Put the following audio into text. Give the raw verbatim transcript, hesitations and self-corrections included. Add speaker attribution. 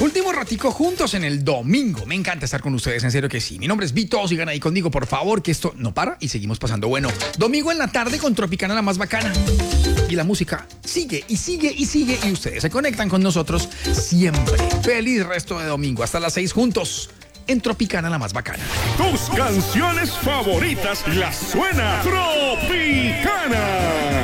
Speaker 1: Último ratico juntos en el domingo. Me encanta estar con ustedes, en serio que sí. Mi nombre es Vito, sigan ahí conmigo, por favor, que esto no para y seguimos pasando bueno. Domingo en la tarde con Tropicana, la más bacana. Y la música sigue y sigue y sigue y ustedes se conectan con nosotros siempre. Feliz resto de domingo. Hasta las seis juntos en Tropicana, la más bacana.
Speaker 2: Tus canciones favoritas las suena Tropicana.